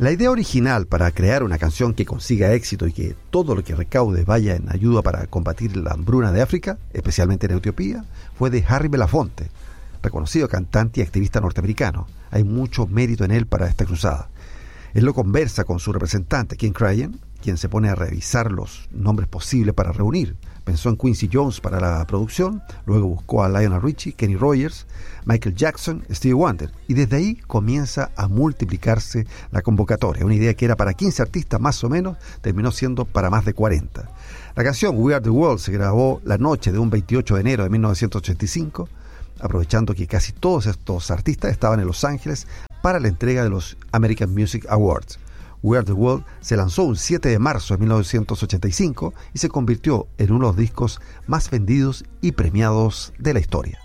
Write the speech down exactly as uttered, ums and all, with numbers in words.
La idea original para crear una canción que consiga éxito y que todo lo que recaude vaya en ayuda para combatir la hambruna de África, especialmente en Etiopía, fue de Harry Belafonte, reconocido cantante y activista norteamericano. Hay mucho mérito en él para esta cruzada. Él lo conversa con su representante, Ken Cryan, quien se pone a revisar los nombres posibles para reunir. Pensó en Quincy Jones para la producción, luego buscó a Lionel Richie, Kenny Rogers, Michael Jackson, Stevie Wonder, y desde ahí comienza a multiplicarse la convocatoria. Una idea que era para quince artistas más o menos, terminó siendo para más de cuarenta. La canción We Are the World se grabó la noche de un veintiocho de enero de mil novecientos ochenta y cinco, aprovechando que casi todos estos artistas estaban en Los Ángeles para la entrega de los American Music Awards. We Are the World se lanzó un siete de marzo de mil novecientos ochenta y cinco y se convirtió en uno de los discos más vendidos y premiados de la historia.